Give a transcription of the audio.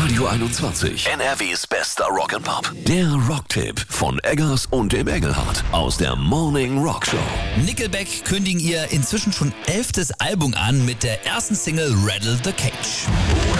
Radio 21. NRWs bester Rock'n'Pop. Der Rocktipp von Eggers und dem Engelhardt aus der Morning Rock Show. Nickelback kündigen ihr inzwischen schon 11. Album an mit der ersten Single Rattle the Cage.